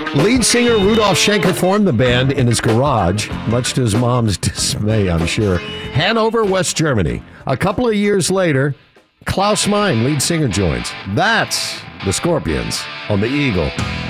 Lead singer Rudolf Schenker formed the band in his garage, much to his mom's dismay, I'm sure. Hanover, West Germany. A couple of years later, Klaus Meine, lead singer, joins. That's the Scorpions on the Eagle.